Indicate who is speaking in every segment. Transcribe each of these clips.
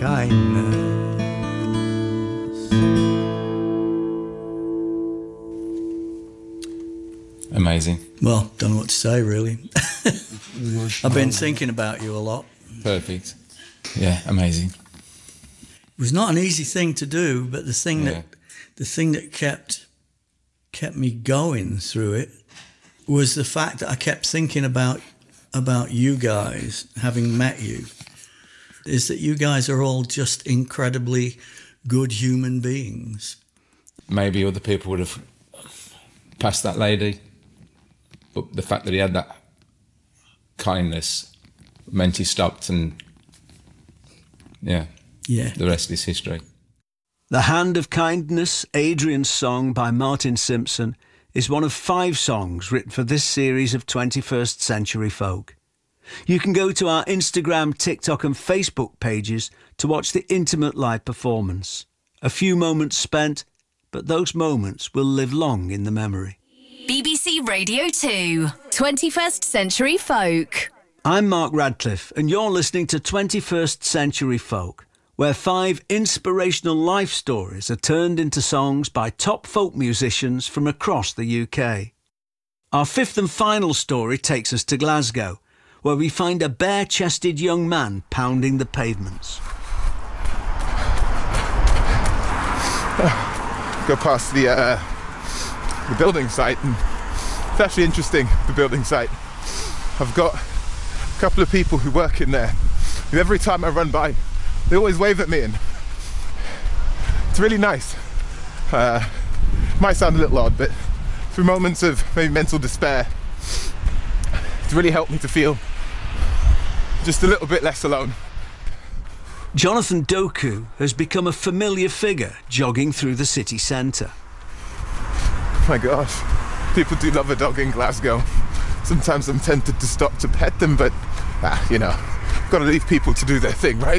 Speaker 1: kindness.
Speaker 2: Amazing.
Speaker 1: Well, don't know what to say, really. I've been thinking about you a lot.
Speaker 2: Perfect. Yeah, amazing.
Speaker 1: It was not an easy thing to do, but the thing that kept me going through it was the fact that I kept thinking about you guys, having met you, is that you guys are all just incredibly good human beings.
Speaker 2: Maybe other people would have passed that lady, but the fact that he had that kindness meant he stopped, and yeah, the rest is history.
Speaker 3: The Hand of Kindness, Adrian's song by Martin Simpson, is one of 5 songs written for this series of 21st Century Folk. You can go to our Instagram, TikTok and Facebook pages to watch the intimate live performance. A few moments spent, but those moments will live long in the memory.
Speaker 4: BBC Radio 2, 21st Century Folk.
Speaker 3: I'm Mark Radcliffe, and you're listening to 21st Century Folk, where 5 inspirational life stories are turned into songs by top folk musicians from across the UK. Our 5th and final story takes us to Glasgow, where we find a bare-chested young man pounding the pavements.
Speaker 5: Go past the building site, and it's actually interesting, the building site. I've got a couple of people who work in there, and every time I run by, they always wave at me, and it's really nice. Might sound a little odd, but through moments of maybe mental despair, it's really helped me to feel just a little bit less alone.
Speaker 3: Jonathan Doku has become a familiar figure jogging through the city centre.
Speaker 5: My gosh, people do love a dog in Glasgow. Sometimes I'm tempted to stop to pet them, but gotta leave people to do their thing, right?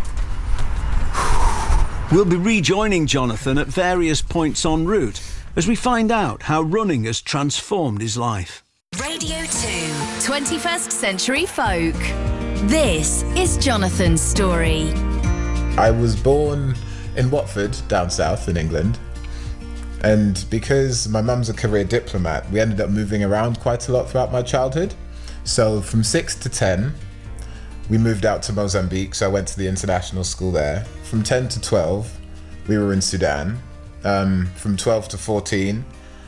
Speaker 3: We'll be rejoining Jonathan at various points en route as we find out how running has transformed his life.
Speaker 4: Radio 2, 21st Century Folk. This is Jonathan's story.
Speaker 6: I was born in Watford, down south in England. And because my mum's a career diplomat, we ended up moving around quite a lot throughout my childhood. So from 6 to 10, we moved out to Mozambique, so I went to the international school there. From 10 to 12, we were in Sudan. From 12 to 14,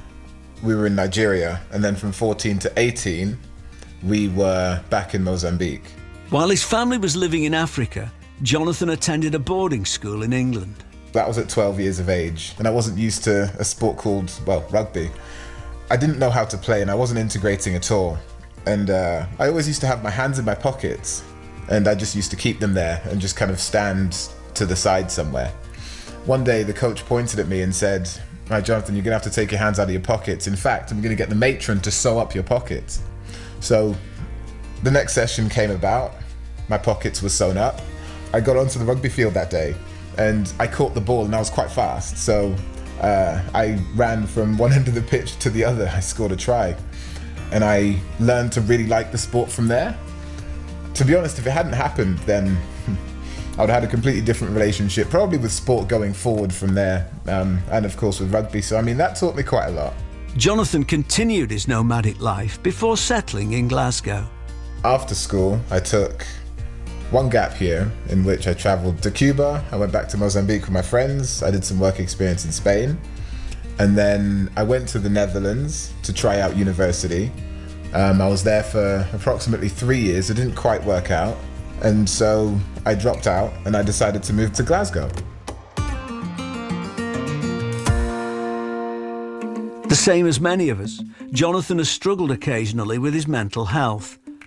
Speaker 6: we were in Nigeria. And then from 14 to 18, we were back in Mozambique.
Speaker 3: While his family was living in Africa, Jonathan attended a boarding school in England.
Speaker 6: That was at 12 years of age, and I wasn't used to a sport called, rugby. I didn't know how to play, and I wasn't integrating at all. And I always used to have my hands in my pockets, and I just used to keep them there and just kind of stand to the side somewhere. One day, the coach pointed at me and said, "Right, Jonathan, you're gonna have to take your hands out of your pockets. In fact, I'm gonna get the matron to sew up your pockets." So the next session came about, my pockets were sewn up. I got onto the rugby field that day, and I caught the ball, and I was quite fast. So I ran from one end of the pitch to the other. I scored a try, and I learned to really like the sport from there. To be honest, if it hadn't happened, then I would have had a completely different relationship, probably with sport going forward from there, and of course with rugby. So that taught me quite a lot.
Speaker 3: Jonathan continued his nomadic life before settling in Glasgow.
Speaker 6: After school, I took one gap year in which I travelled to Cuba. I went back to Mozambique with my friends. I did some work experience in Spain. And then I went to the Netherlands to try out university. I was there for approximately 3 years. It didn't quite work out. And so I dropped out and I decided to move to Glasgow.
Speaker 3: The same as many of us, Jonathan has struggled occasionally with his mental health.